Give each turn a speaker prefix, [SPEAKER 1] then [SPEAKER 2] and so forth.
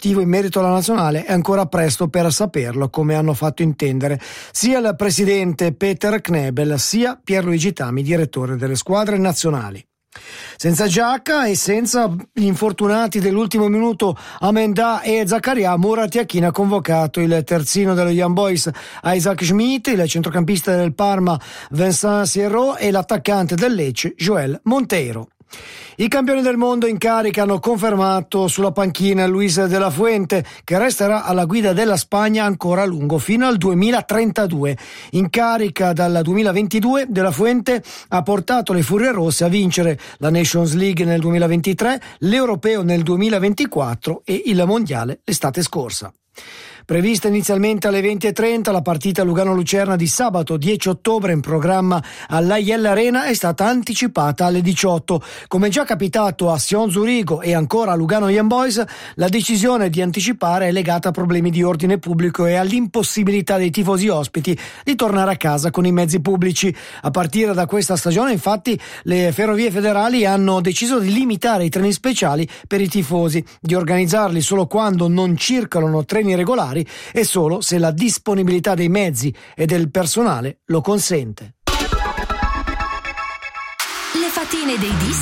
[SPEAKER 1] definitivo in merito alla nazionale è ancora presto per saperlo, come hanno fatto intendere sia il presidente Peter Knebel sia Pierluigi Tami, direttore delle squadre nazionali. Senza Giacca e senza gli infortunati dell'ultimo minuto Amenda e Zaccaria, Murat Yakin ha convocato il terzino dello Young Boys Isaac Schmidt, il centrocampista del Parma Vincent Sierro e l'attaccante del Lecce Joel Monteiro. I campioni del mondo in carica hanno confermato sulla panchina Luis de la Fuente, che resterà alla guida della Spagna ancora a lungo fino al 2032. In carica dal 2022, de la Fuente ha portato le Furie Rosse a vincere la Nations League nel 2023, l'Europeo nel 2024 e il Mondiale l'estate scorsa. Prevista inizialmente alle 20:30, la partita Lugano-Lucerna di sabato 10 ottobre in programma all'Aiel Arena è stata anticipata alle 18. Come già capitato a Sion Zurigo e ancora a Lugano Young Boys, la decisione di anticipare è legata a problemi di ordine pubblico e all'impossibilità dei tifosi ospiti di tornare a casa con i mezzi pubblici. A partire da questa stagione, infatti, le Ferrovie Federali hanno deciso di limitare i treni speciali per i tifosi, di organizzarli solo quando non circolano treni regolari e solo se la disponibilità dei mezzi e del personale lo consente.
[SPEAKER 2] Le fatine dei dischi